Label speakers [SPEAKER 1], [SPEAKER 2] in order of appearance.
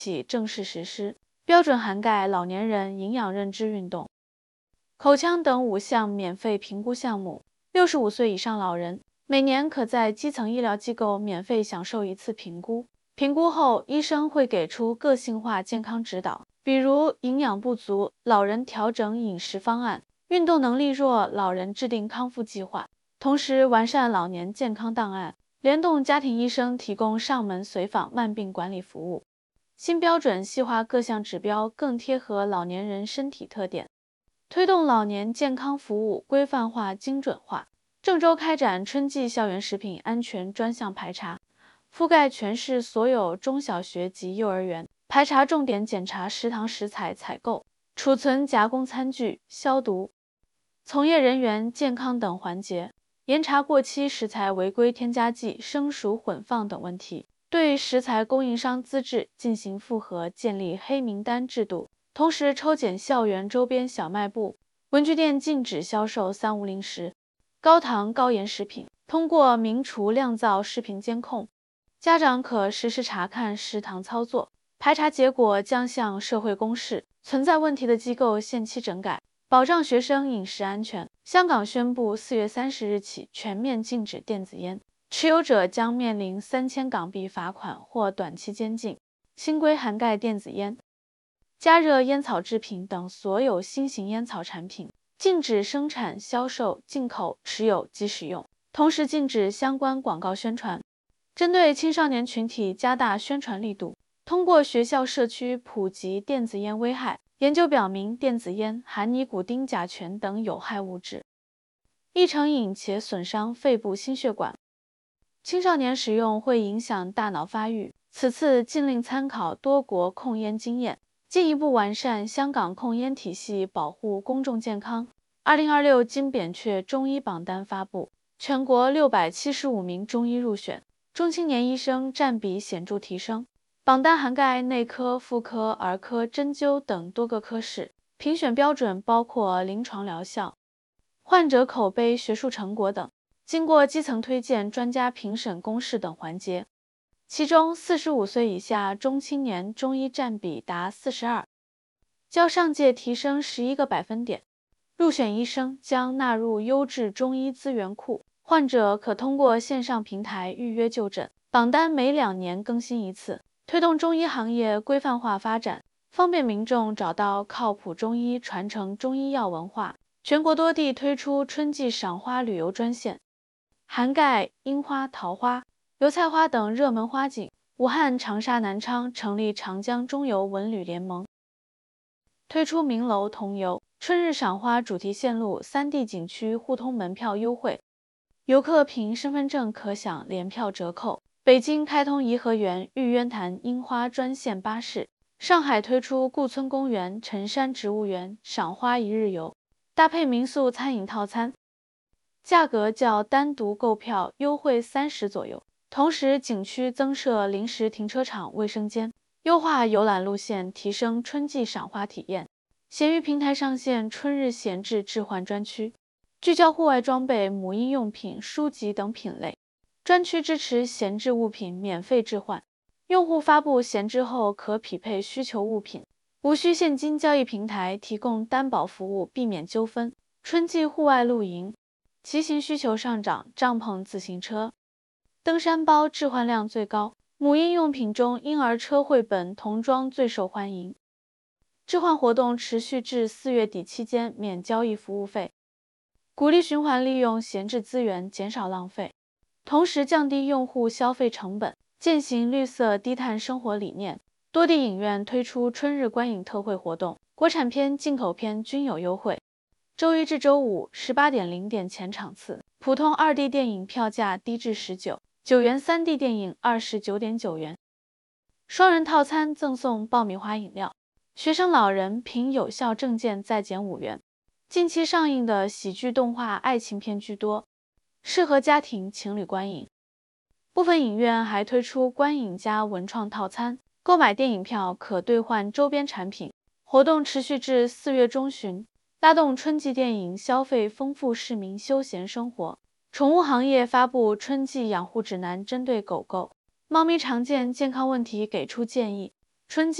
[SPEAKER 1] 起正式实施，标准涵盖老年人营养认知运动、口腔等5项免费评估项目。65岁以上老人每年可在基层医疗机构免费享受1次评估，评估后医生会给出个性化健康指导，比如营养不足，老人调整饮食方案；运动能力弱，老人制定康复计划。同时完善老年健康档案，联动家庭医生提供上门随访慢病管理服务。新标准细化各项指标，更贴合老年人身体特点，推动老年健康服务规范化、精准化。郑州开展春季校园食品安全专项排查，覆盖全市所有中小学及幼儿园，排查重点检查食堂食材采购、储存、加工餐具、消毒、从业人员健康等环节，严查过期食材违规添加剂、生熟混放等问题，对食材供应商资质进行复核，建立黑名单制度。同时抽检校园周边小卖部、文具店，禁止销售3无零食、高糖高盐食品。通过明厨亮灶视频监控，家长可实时查看食堂操作，排查结果将向社会公示，存在问题的机构限期整改，保障学生饮食安全。香港宣布4月30日起全面禁止电子烟，持有者将面临3000港币罚款或短期监禁。新规涵盖电子烟、加热烟草制品等所有新型烟草产品，禁止生产、销售、进口、持有及使用，同时禁止相关广告宣传。针对青少年群体加大宣传力度，通过学校社区普及电子烟危害。研究表明，电子烟含尼古丁、甲醛等有害物质，易成瘾且损伤肺部心血管，青少年使用会影响大脑发育。此次禁令参考多国控烟经验，进一步完善香港控烟体系，保护公众健康。2026金扁鹊中医榜单发布，全国675名中医入选，中青年医生占比显著提升。榜单涵盖内科、妇科、儿科、针灸等多个科室，评选标准包括临床疗效、患者口碑、学术成果等，经过基层推荐、专家评审、公示等环节。其中45岁以下中青年中医占比达42%，较上届提升11个百分点。入选医生将纳入优质中医资源库，患者可通过线上平台预约就诊。榜单每2年更新1次，推动中医行业规范化发展，方便民众找到靠谱中医，传承中医药文化。全国多地推出春季赏花旅游专线，涵盖樱花、桃花、油菜花等热门花景。武汉、长沙、南昌成立长江中游文旅联盟，推出名楼同游、春日赏花主题线路，3地景区互通门票优惠，游客凭身份证可享联票折扣。北京开通颐和园、玉渊潭樱花专线巴士，上海推出顾村公园、辰山植物园赏花1日游，搭配民宿餐饮套餐，价格较单独购票优惠30左右。同时，景区增设临时停车场、卫生间，优化游览路线，提升春季赏花体验。闲鱼平台上线春日闲置置换专区，聚焦户外装备、母婴用品、书籍等品类。专区支持闲置物品免费置换，用户发布闲置后可匹配需求物品，无需现金交易。平台提供担保服务，避免纠纷。春季户外露营、骑行需求上涨，帐篷、自行车、登山包置换量最高。母婴用品中，婴儿车绘本、童装最受欢迎。置换活动持续至4月底期间，免交易服务费，鼓励循环利用闲置资源，减少浪费，同时降低用户消费成本，践行绿色低碳生活理念。多地影院推出春日观影特惠活动，国产片、进口片均有优惠。周一至周五18点0点前场次，普通2D 电影票价低至19元，3D 电影29.9元。双人套餐赠送爆米花饮料，学生老人凭有效证件再减5元。近期上映的喜剧动画爱情片居多，适合家庭情侣观影。部分影院还推出观影加文创套餐，购买电影票可兑换周边产品。活动持续至4月中旬，拉动春季电影消费，丰富市民休闲生活。宠物行业发布春季养护指南，针对狗狗、猫咪常见健康问题给出建议， 春季